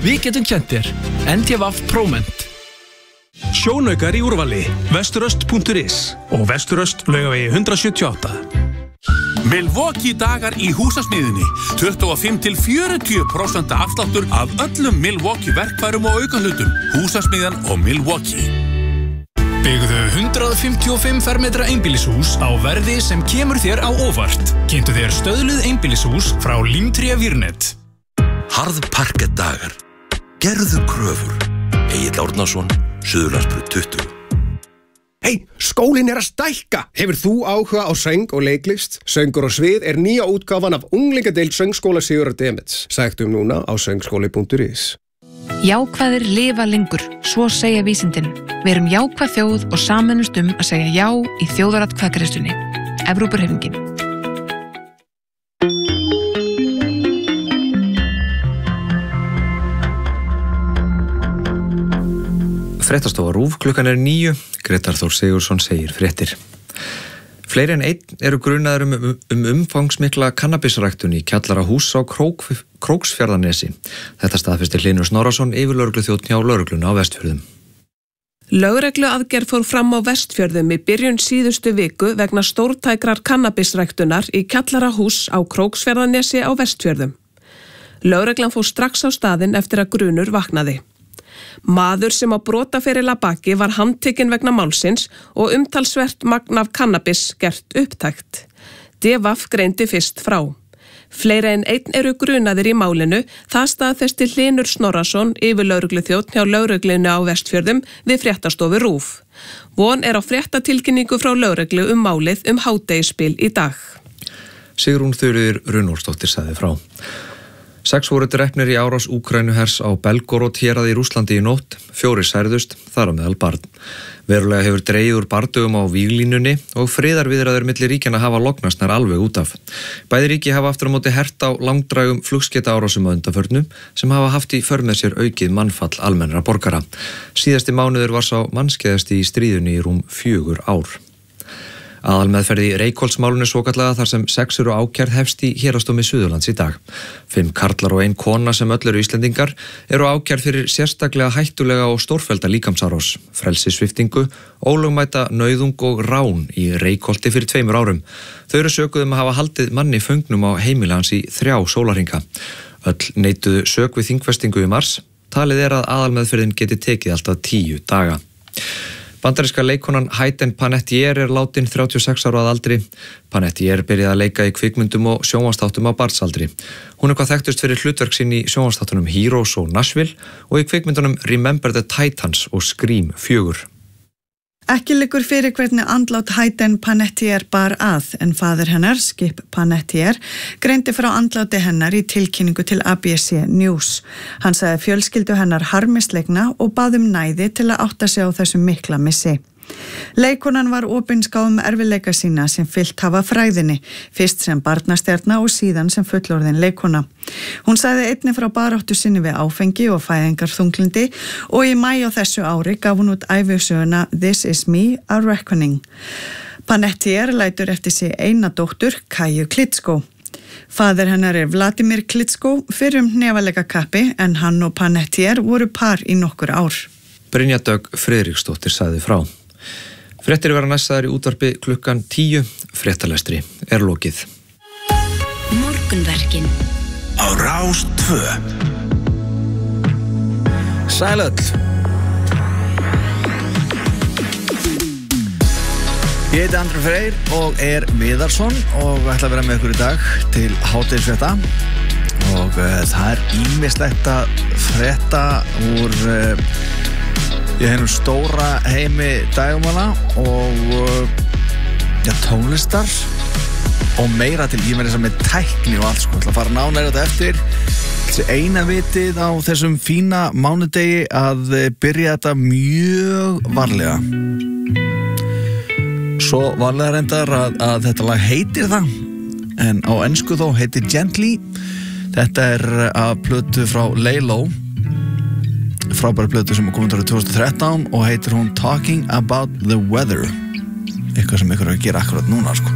Við getum kennt þér. NTVAF Próment. Sjónaukar í úrvali, vesturöst.is og Vesturöst Laugavegi 178. Milwaukee dagar í húsasmiðjunni. 25–40% afsláttur af öllum Milwaukee verkfærum og aukahlutum. Húsasmiðjan og Milwaukee. Byggðu 155 fermetra einbýlishús á verði sem kemur þér á óvart. Kynntu þér stöðluð einbýlishús frá Limtría Vírnet. Harðparkettdagar. Gerðu kröfur. Egill Árnason, Suðurlandsbraut 20. Hey, skólinn að stækka! Hefur þú áhuga á söng og leiklist? Söngur og svið nýja útgáfan af unglingadeild Söngskóla Sigurðar Demets. Sæktu núna á söngskóli.is. Jákvæðir lifa lengur, svo segja vísindin. Við erum jákvæð þjóð og sameinumst að segja já í þjóðaratkvæðagreiðslunni. Evrópuhreyfingin. Fréttastofa RÚV, klukkan 9. Grétar Þór Sigurðsson segir fréttir. Fleiri en einn eru grunaðir umfangsmikla kannabisræktun í kjallara húss á Króksfjarðarnesi. Þetta staðfestir Hlynur Snorrason, yfirlögregluþjónn hjá lögreglunni á Vestfjörðum. Lögregluaðgerð fór fram á Vestfjörðum í byrjun síðustu viku vegna stórtækrar kannabisræktunar í kjallara húss á Króksfjarðarnesi á Vestfjörðum. Lögreglan fór strax á staðinn eftir að grunur vaknaði. Maður sem á brotaferil að baki var handtekinn vegna málsins og umtalsvert magn af kannabis gert upptækt. DVAF greindi fyrst frá. Fleiri en einn eru grunaðir í málinu, það staðfesti Hlynur Snorrason, yfirlögregluþjónn hjá lögreglunni á Vestfjörðum við fréttastofu RÚV. Von á fréttatilkynningu frá lögreglu málið hádegisbil í dag. Sigrún Þuríður Runólfsdóttir sagði frá. 6 voru drepnir í árás Úkraínuhers á Belgorod héraði í Rússlandi í nótt, 4 særðust, þar á meðal barn. Verulega hefur dregið úr bardögum á víglínunni og friðarviðræður milli ríkjanna hafa lognast nær alveg út af. Bæði ríki hafa aftur á móti hert á langdrægum flugskeytaárásum á undanförnu sem hafa haft í för með sér aukið mannfall almennra borgara. Síðasti mánuður var sá mannskeiðasti í stríðunni í rúm 4 ár. Aðalmeðferð í Reykholtsmálinu svokallaða þar sem 6 eru ákærð hefst í Héraðsdómi Suðurlands í dag. 5 karlar og 1 kona sem öll eru Íslendingar eru ákærð fyrir sérstaklega hættulega og stórfellda líkamsárás, frelsissviptingu, ólögmæta nauðung og rán í Reykholti fyrir 2 árum. Þau eru sökuð að hafa haldið manni föngnum á heimili hans í 3 sólarhringa. Öll neituðu sök við þingfestingu í mars. Talið að aðalmeðferðin geti tekið alltaf 10 daga. Bandaríska leikonan Hayden Panettiere látin 36 ára að aldri. Panettiere byrjaði að leika í kvikmyndum og sjónvarpsþáttum á barnsaldri. Hún hvað þekktust fyrir hlutverk sín í sjónvarpsþáttunum Heroes og Nashville og í kvikmyndunum Remember the Titans og Scream 4. Ekki liggur fyrir hvernig andlát Hayden Panettiere bar að, en faðir hennar, Skip Panettiere, greindi frá andláti hennar í tilkynningu til ABC News. Hann sagði fjölskyldu hennar harmisleikna og bað næði til að átta sig á þessum mikla missi. Leikonan var opinskáð erfiðleika sína sem fyllt hafa fræðinni, fyrst sem barnastjarna og síðan sem fullorðin leikona. Hún sagði einnig frá baráttu sinni við áfengi og fæðingarþunglindi og í maí á þessu ári gaf hún út ævisöguna This is me, a reckoning. Panettiere lætur eftir sig eina dóttur, Kaju Klitschko. Faðir hennar Vladimir Klitschko, fyrrum hnefalegakappi, en hann og Panettiere voru par í nokkur ár. Brynja Dögg Friðriksdóttir sagði frá. Fréttir vera næstaðar í útvarpi klukkan 10. Fréttalestri lokið. Morgunverkin á Rás 2. Sæl öll. Ég heiti Andri Freyr og Viðarsson og ætla að vera með ykkur í dag til hádegisfrétta og það ýmislegt að frétta úr ég hennum stóra heimi dægumanna og tónlistar og meira til ég með tækni og allt sko. Það fara nánar þetta eftir þessi eina vitið á þessum fína mánudegi að byrja þetta mjög varlega. Svo varlega reyndar að þetta lag heitir það en á ensku þó heitir Gently. Þetta af plötu frá Laylo, frábæri plötu sem kom út árið 2013 og heitir hún Talking About the Weather, eitthvað sem ykkur að gera akkurat núna sko.